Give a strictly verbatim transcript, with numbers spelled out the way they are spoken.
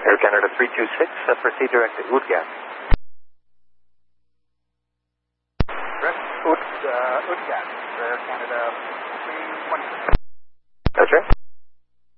Air Canada three two six, uh, proceed direct to Udgap. Direct Ud, uh, Udgap, Air Canada three twenty-six. That's right.